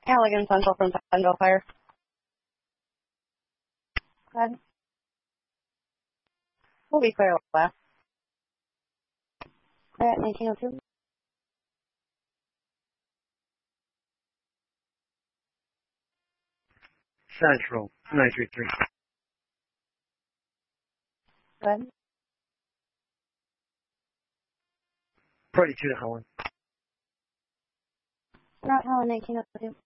Halligan Central from Fenville Fire. Go ahead. We'll be clear last. Clear at 1902. Central, 933. Go ahead. 42 to Helen. Not Helen, 1902.